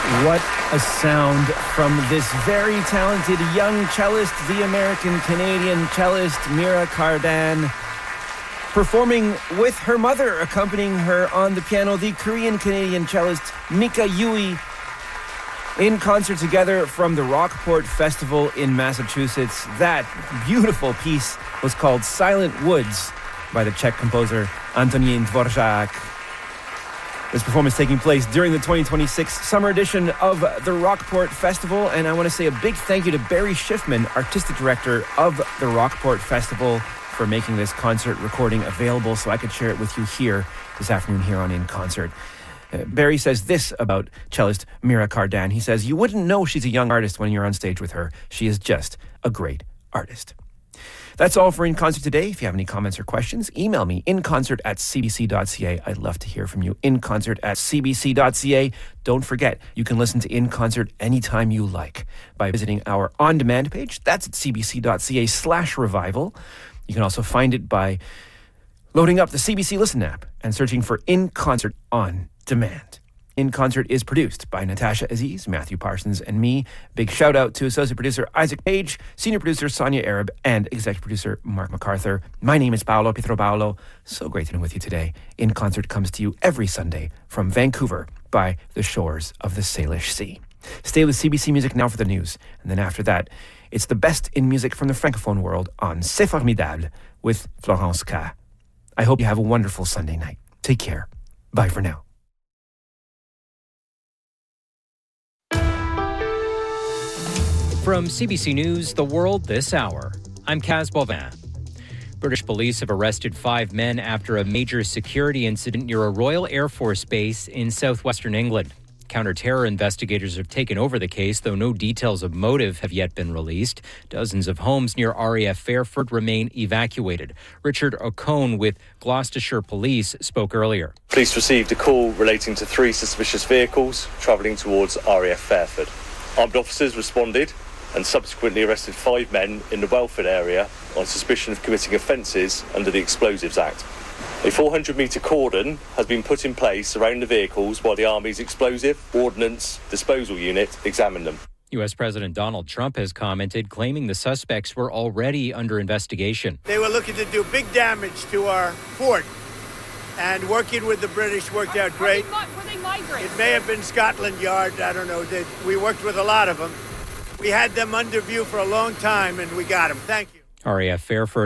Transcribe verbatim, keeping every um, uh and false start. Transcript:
What a sound from this very talented young cellist, the American-Canadian cellist Mira Cardan, performing with her mother, accompanying her on the piano, the Korean-Canadian cellist Mika Yui, in concert together from the Rockport Festival in Massachusetts. That beautiful piece was called Silent Woods by the Czech composer Antonín Dvořák. This performance taking place during the twenty twenty-six summer edition of the Rockport Festival, and I want to say a big thank you to Barry Schiffman, artistic director of the Rockport Festival, for making this concert recording available so I could share it with you here this afternoon here on In Concert. Uh, Barry says this about cellist Mira Cardan. He says, "You wouldn't know she's a young artist when you're on stage with her. She is just a great artist." That's all for In Concert today. If you have any comments or questions, email me, inconcert at cbc.ca. I'd love to hear from you, inconcert at cbc.ca. Don't forget, you can listen to In Concert anytime you like by visiting our on-demand page. That's at cbc.ca slash revival. You can also find it by loading up the C B C Listen app and searching for In Concert on Demand. In Concert is produced by Natasha Aziz, Matthew Parsons, and me. Big shout out to associate producer Isaac Page, senior producer Sonia Arab, and executive producer Mark MacArthur. My name is Paolo Pietropaolo. So great to be with you today. In Concert comes to you every Sunday from Vancouver by the shores of the Salish Sea. Stay with C B C Music now for the news. And then after that, it's the best in music from the Francophone world on C'est Formidable with Florence K. I hope you have a wonderful Sunday night. Take care. Bye for now. From C B C News, The World This Hour, I'm Kaz Bovin. British police have arrested five men after a major security incident near a Royal Air Force base in southwestern England. Counter-terror investigators have taken over the case, though no details of motive have yet been released. Dozens of homes near R A F Fairford remain evacuated. Richard O'Cone with Gloucestershire Police spoke earlier. Police received a call relating to three suspicious vehicles travelling towards R A F Fairford. Armed officers responded and subsequently arrested five men in the Welford area on suspicion of committing offences under the Explosives Act. A four hundred metre cordon has been put in place around the vehicles while the Army's Explosive Ordnance Disposal Unit examine them. U S President Donald Trump has commented, claiming the suspects were already under investigation. They were looking to do big damage to our fort, and working with the British worked out great. Were they migrants? It may have been Scotland Yard, I don't know. They, we worked with a lot of them. We had them under view for a long time, and we got them. Thank you. R A F Fairford